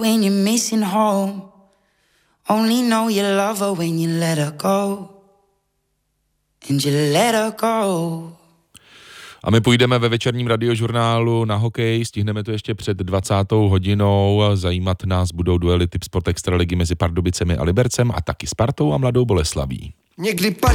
When you're missing home, only know you love her when you let her go. And you let her go. A my půjdeme ve večerním radiožurnálu na hokej, stihneme to ještě před 20. hodinou, zajímat nás budou duely Tipsport Extraligy mezi Pardubicemi a Libercem a taky Spartou a Mladou Boleslaví.